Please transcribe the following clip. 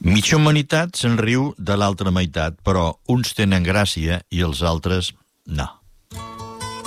Mitja humanitat se'n riu de l'altra meitat, però uns tenen gràcia i els altres no.